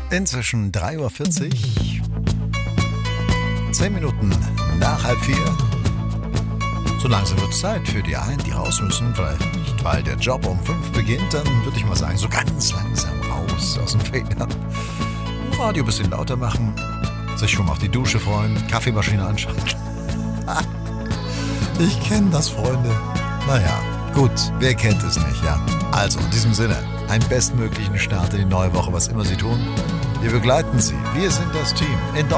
Inzwischen 3:40 Uhr. 10 Minuten nach 3:30. So langsam wird es Zeit für die einen, die raus müssen. Vielleicht nicht, weil der Job um 5 beginnt. Dann würde ich mal sagen, so ganz langsam raus aus dem Federn. Radio ein bisschen lauter machen. Sich schon mal auf die Dusche freuen. Kaffeemaschine anschalten. Ich kenne das, Freunde. Naja, gut, wer kennt es nicht, ja? Also, in diesem Sinne, einen bestmöglichen Start in die neue Woche, was immer Sie tun. Wir begleiten Sie. Wir sind das Team in